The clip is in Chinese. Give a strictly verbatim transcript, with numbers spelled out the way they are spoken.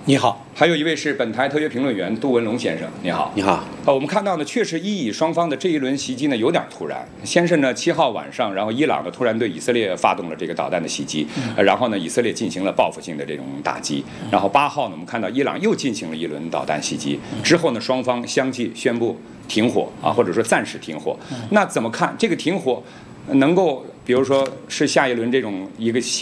你好。 还有一位是本台特约评论员杜文龙先生，你好。 你好。 呃，我们看到呢，确实伊以双方的这一轮袭击呢有点突然。先是呢七号晚上，然后伊朗呢突然对以色列发动了这个导弹的袭击，呃、然后呢以色列进行了报复性的这种打击。然后八号呢，我们看到伊朗又进行了一轮导弹袭击，之后呢双方相继宣布停火啊，或者说暂时停火。那怎么看这个停火能够，比如说是下一轮这种一个